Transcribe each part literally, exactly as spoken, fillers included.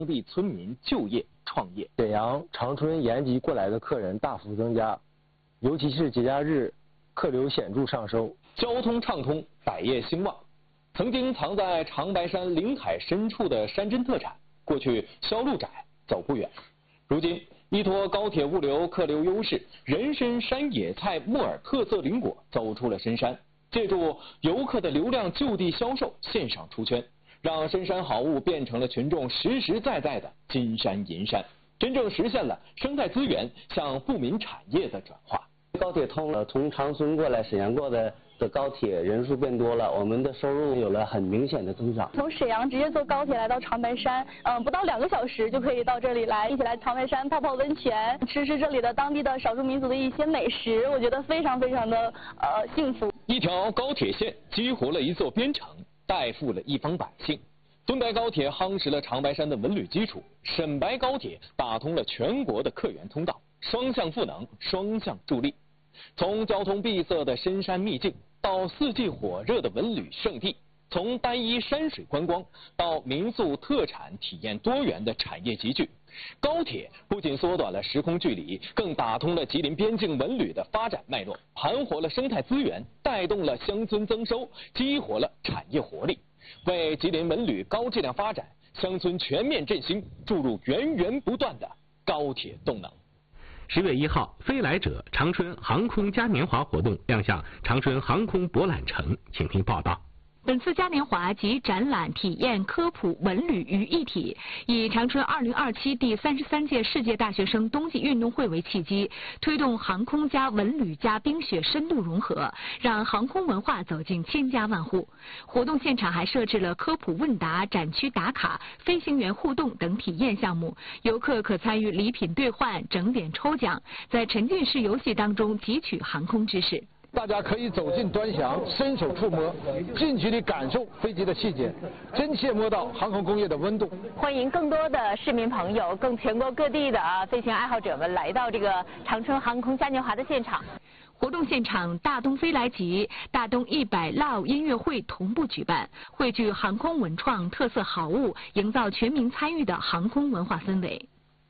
当地村民就业创业。 沈阳、长春延吉过来的客人大幅增加，尤其是节假日，客流显著上升， 交通畅通，百业兴旺。曾经藏在长白山林海深处的山珍特产，过去销路窄，走不远。如今依托高铁物流客流优势，人参山野菜木耳特色林果走出了深山，借助游客的流量就地销售，线上出圈，让深山好物变成了群众实实在在的金山银山，真正实现了生态资源向富民产业的转化。 高铁通了，从长春过来沈阳过的的高铁人数变多了，我们的收入有了很明显的增长。 从沈阳直接坐高铁来到长白山，嗯，不到两个小时就可以到这里来，一起来长白山泡泡温泉，吃吃这里的当地的少数民族的一些美食，我觉得非常非常的呃幸福。 一条高铁线激活了一座边城，带富了一方百姓。敦白高铁夯实了长白山的文旅基础，沈白高铁打通了全国的客源通道，双向赋能，双向助力。从交通闭塞的深山秘境到四季火热的文旅胜地，从单一山水观光到民宿特产体验多元的产业集聚，高铁不仅缩短了时空距离，更打通了吉林边境文旅的发展脉络，盘活了生态资源，带动了乡村增收，激活了产业活力，为吉林文旅高质量发展、乡村全面振兴注入源源不断的高铁动能。 十月一号，飞来者长春航空嘉年华活动亮相长春航空博览城，请听报道。 本次嘉年华集展览、体验、科普、文旅于一体，以长春二零二七第三十三届世界大学生冬季运动会为契机，推动航空加文旅加冰雪深度融合，让航空文化走进千家万户。活动现场还设置了科普问答、展区打卡、飞行员互动等体验项目，游客可参与礼品兑换、整点抽奖，在沉浸式游戏当中汲取航空知识。 大家可以走进端详，伸手触摸，近距离感受飞机的细节，真切摸到航空工业的温度。 欢迎更多的市民朋友，更全国各地的啊飞行爱好者们来到这个长春航空嘉年华的现场。 活动现场，大东飞来集、大东一百 Love 音乐会同步举办，汇聚航空文创特色好物，营造全民参与的航空文化氛围。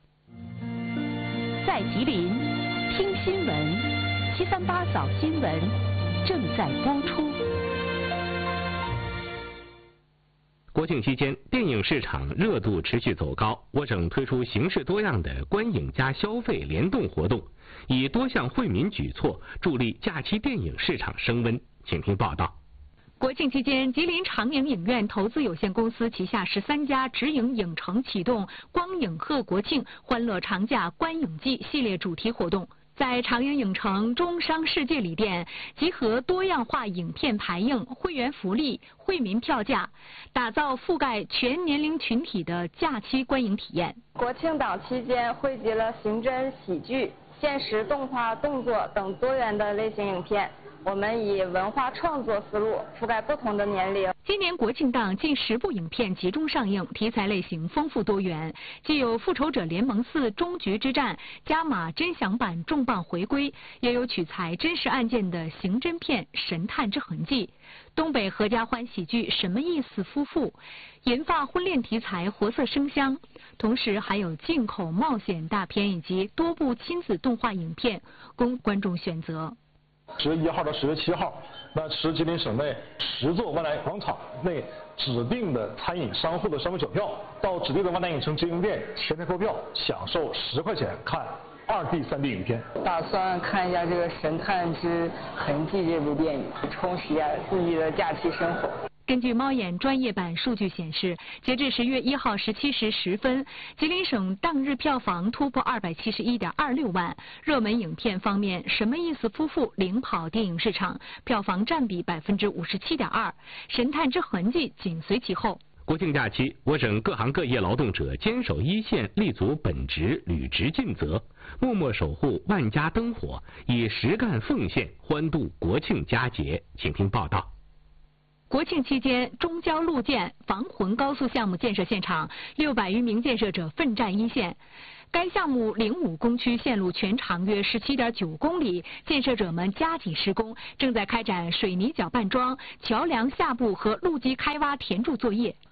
在吉林听新闻。七三八早新闻正在播出。 国庆期间，电影市场热度持续走高。我省推出形式多样的观影加消费联动活动，以多项惠民举措助力假期电影市场升温。请听报道。 国庆期间，吉林长影影院投资有限公司旗下十三家直营影城启动“光影贺国庆，欢乐长假观影季”系列主题活动。在长影影城中商世界里店，集合多样化影片排映、会员福利、惠民票价，打造覆盖全年龄群体的假期观影体验。 国庆档期间，汇集了刑侦、喜剧、现实动画、动作等多元的类型影片。我们以文化创作思路覆盖不同的年龄。 今年国庆档近十部影片集中上映，题材类型丰富多元，既有《复仇者联盟四：终局之战》加码真响版重磅回归，也有取材真实案件的刑侦片《神探之痕迹》，东北合家欢喜剧《什么意思夫妇》，银发婚恋题材《活色生香》，同时还有进口冒险大片以及多部亲子动画影片供观众选择。 十月一号到十月七号，那持吉林省内十座万达广场内指定的餐饮商户的商务酒票，到指定的万达影城直营店前台购票，享受十块钱看二 D、三 D 影片。 打算看一下这个《神探之痕迹》这部电影，充实一下自己的假期生活。 根据猫眼专业版数据显示，截至十月一号十七时十分，吉林省当日票房突破二百七十一点二六万。热门影片方面，《什么意思夫妇》领跑电影市场，票房占比百分之五十七点二，《神探之痕迹》紧随其后。 国庆假期，我省各行各业劳动者坚守一线，立足本职，履职尽责，默默守护万家灯火，以实干奉献欢度国庆佳节。请听报道。 国庆期间，中交路建防浑高速项目建设现场，六百余名建设者奋战一线。该项目零五工区线路全长约十七点九公里，建设者们加紧施工，正在开展水泥搅拌桩、桥梁下部和路基开挖填筑作业。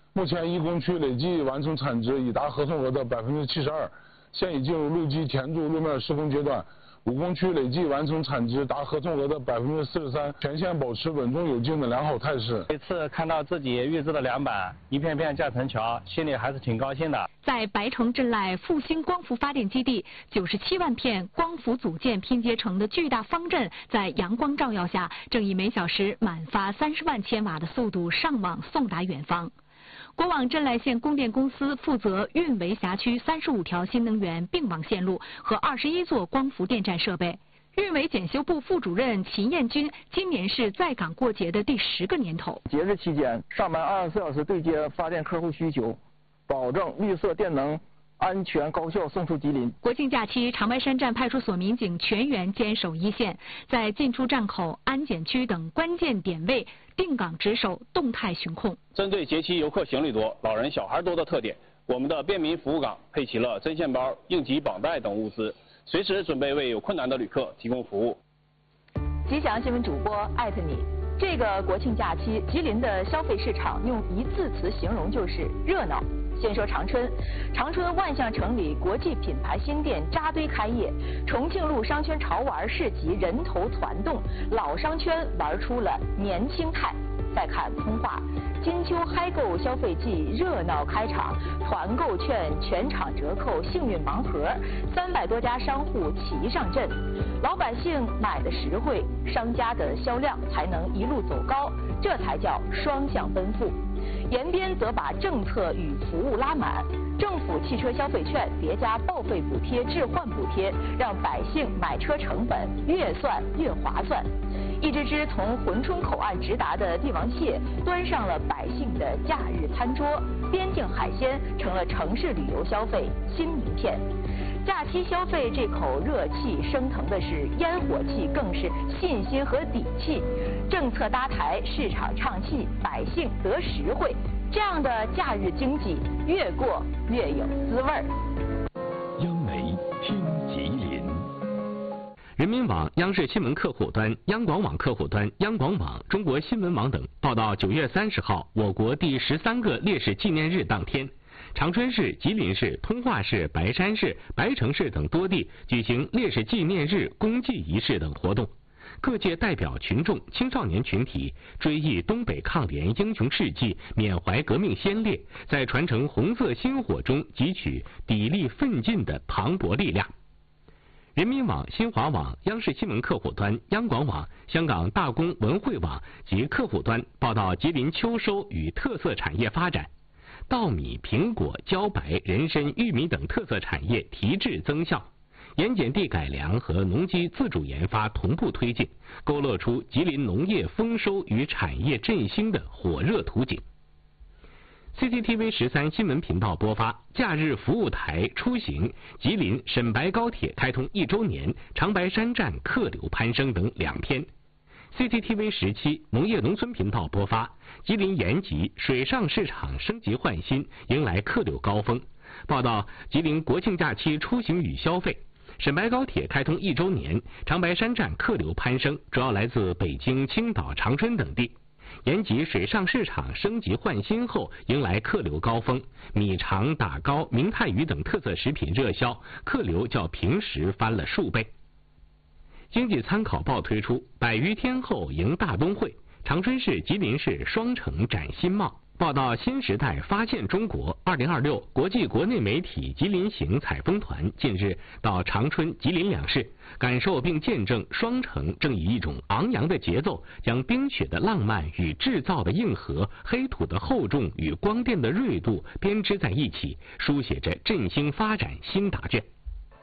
目前一工区累计完成产值已达合同额的百分之七十二，现已进入路基填筑路面施工阶段。五工区累计完成产值达合同额的百分之四十三，全线保持稳中有进的良好态势。 这次看到自己预制的梁板一片片架成桥，心里还是挺高兴的。 在白城镇赖复兴光伏发电基地，九十七万片光伏组件拼接成的巨大方阵，在阳光照耀下，正以每小时满发三十万千瓦的速度上网送达远方。国网镇赖县供电公司负责运维辖区三十五条新能源并网线路和二十一座光伏电站设备。运维检修部副主任秦彦军今年是在岗过节的第十个年头。 节日期间，上班二十四小时对接发电客户需求，保证绿色电能安全高效送出吉林。 国庆假期，长白山站派出所民警全员坚守一线，在进出站口、安检区等关键点位定岗值守，动态巡控。 针对节期游客行李多、老人小孩多的特点，我们的便民服务岗配齐了针线包、应急绑带等物资，随时准备为有困难的旅客提供服务。 吉祥新闻主播艾特你。这个国庆假期，吉林的消费市场用一字词形容就是热闹。先说长春，长春万象城里国际品牌新店扎堆开业，重庆路商圈潮玩市集人头团动，老商圈玩出了年轻态。再看通化，金秋嗨购消费季热闹开场，团购券、全场折扣、幸运盲盒，三百多家商户齐上阵，老百姓买的实惠，商家的销量才能一路走高，这才叫双向奔赴。延边则把政策与服务拉满，政府汽车消费券叠加报废补贴、置换补贴，让百姓买车成本越算越划算。一只只从珲春口岸直达的帝王蟹端上了百姓的假日餐桌，边境海鲜成了城市旅游消费新名片。假期消费这口热气升腾的是烟火气，更是信心和底气。政策搭台，市场畅气，百姓得实惠，这样的假日经济越过越有滋味儿。 央媒听吉林。 人民网、央视新闻客户端、央广网客户端、央广网、中国新闻网等报道，九月三十号，我国第十三个烈士纪念日当天，长春市、吉林市、通化市、白山市、白城市等多地举行烈士纪念日公祭仪式等活动。各界代表群众、青少年群体追忆东北抗联英雄事迹，缅怀革命先烈，在传承红色薪火中汲取砥砺奋进的磅礴力量。人民网、新华网、央视新闻客户端、央广网、香港大公文汇网及客户端报道吉林秋收与特色产业发展，稻米、苹果、茭白、人参、玉米等特色产业提质增效，盐碱地改良和农机自主研发同步推进，勾勒出吉林农业丰收与产业振兴的火热图景。C C T V 十三新闻频道播发假日服务台出行吉林沈白高铁开通一周年、长白山站客流攀升等两篇。C C T V 十七农业农村频道播发吉林延吉水上市场升级换新，迎来客流高峰，报道吉林国庆假期出行与消费。沈白高铁开通一周年，长白山站客流攀升，主要来自北京、青岛、长春等地。延吉水上市场升级换新后，迎来客流高峰，米肠、打糕、明太鱼等特色食品热销，客流较平时翻了数倍。经济参考报推出百余天后迎大冬会，长春市、吉林市双城展新貌。报道新时代发现中国二零二六国际国内媒体吉林行采风团近日到长春、吉林两市，感受并见证双城正以一种昂扬的节奏，将冰雪的浪漫与制造的硬核、黑土的厚重与光电的锐度编织在一起，书写着振兴发展新答卷。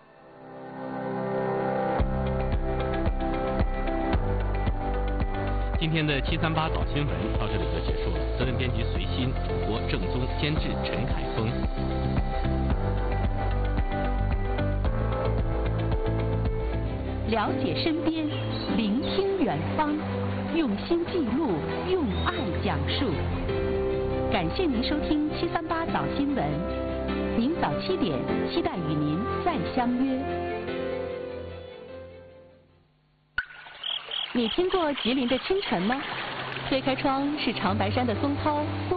今天的七三八早新闻到这里就结束了。责任编辑随心，主播郑宗，监制陈凯峰。 了解身边，聆听远方，用心记录，用爱讲述。感谢您收听七三八早新闻，明早七点，期待与您再相约。你听过吉林的清晨吗？推开窗是长白山的松涛。